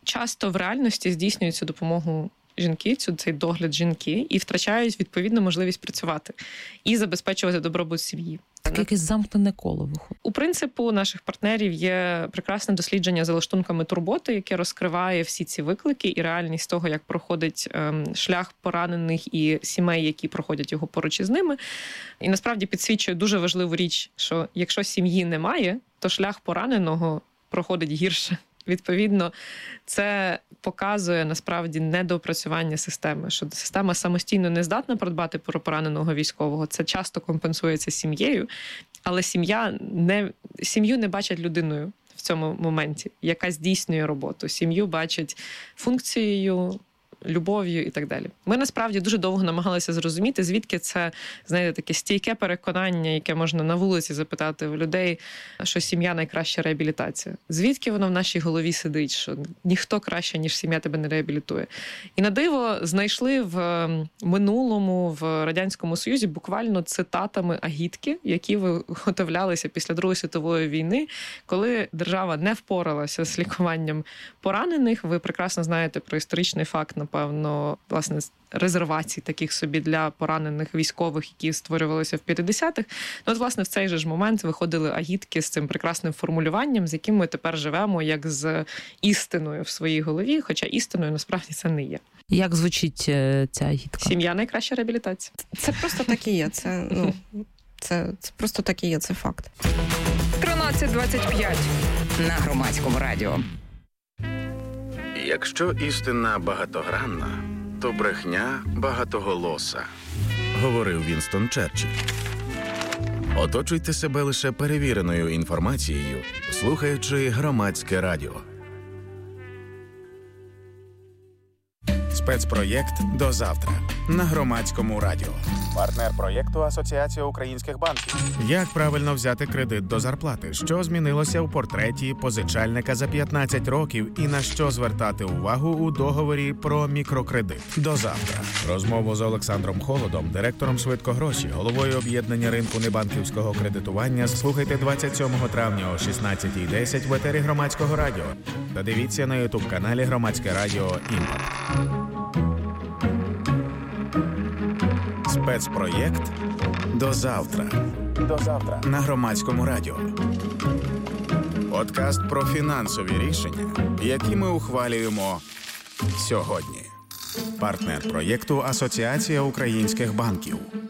часто в реальності здійснюють цю допомогу жінки, цей догляд жінки, і втрачають відповідно можливість працювати і забезпечувати добробут сім'ї. Так якесь замкнене коло виходить. У принципу наших партнерів є прекрасне дослідження за лаштунками турботи, яке розкриває всі ці виклики і реальність того, як проходить шлях поранених і сімей, які проходять його поруч із ними. І насправді підсвічує дуже важливу річ, що якщо сім'ї немає, то шлях пораненого проходить гірше. Відповідно, це показує насправді недоопрацювання системи, що система самостійно не здатна подбати про пораненого військового. Це часто компенсується сім'єю, але сім'ю не бачать людиною в цьому моменті, яка здійснює роботу. Сім'ю бачать функцією, любов'ю і так далі. Ми насправді дуже довго намагалися зрозуміти, звідки це, знаєте, таке стійке переконання, яке можна на вулиці запитати у людей, що сім'я – найкраща реабілітація. Звідки воно в нашій голові сидить, що ніхто краще, ніж сім'я тебе не реабілітує. І на диво знайшли в минулому, в Радянському Союзі буквально цитатами агітки, які виготовлялися після Другої світової війни, коли держава не впоралася з лікуванням поранених. Ви прекрасно знаєте про історичний факт, напевно, власне, резервацій таких собі для поранених військових, які створювалися в 50-х. Ну, от, власне, в цей же ж момент виходили агітки з цим прекрасним формулюванням, з яким ми тепер живемо, як з істиною в своїй голові, хоча істиною насправді це не є. Як звучить ця агітка? Сім'я – найкраща реабілітація. Це просто так і є. Це просто так і є, це факт. 13:25 на Громадському радіо. Якщо істина багатогранна, то брехня багатоголоса, говорив Вінстон Черчилль. Оточуйте себе лише перевіреною інформацією, слухаючи Громадське радіо. Спецпроєкт «До завтра» на Громадському радіо. Партнер проєкту Асоціація українських банків. Як правильно взяти кредит до зарплати? Що змінилося у портреті позичальника за 15 років і на що звертати увагу у договорі про мікрокредит? До завтра. Розмову з Олександром Холодом, директором «Швидкогроші», головою об'єднання ринку небанківського кредитування, слухайте 27 травня о 16:10 в етері Громадського радіо. Та дивіться на ютуб-каналі Громадське радіо «Імпакт». Спецпроєкт «До завтра». До завтра на Громадському радіо. Подкаст про фінансові рішення, які ми ухвалюємо сьогодні. Партнер проєкту Асоціація українських банків.